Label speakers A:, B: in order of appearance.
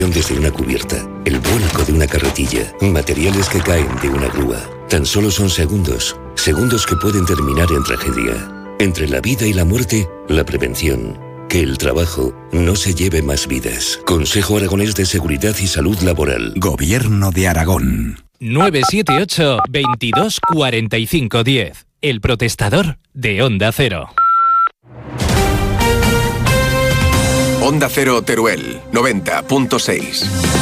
A: desde una cubierta, el vuelco de una carretilla, materiales que caen de una grúa. Tan solo son segundos, segundos que pueden terminar en tragedia. Entre la vida y la muerte, la prevención. Que el trabajo no se lleve más vidas. Consejo Aragonés de Seguridad y Salud Laboral.
B: Gobierno de Aragón.
C: 978 22 45 10. El protestador de Onda Cero.
D: Onda Cero Teruel, 90.6.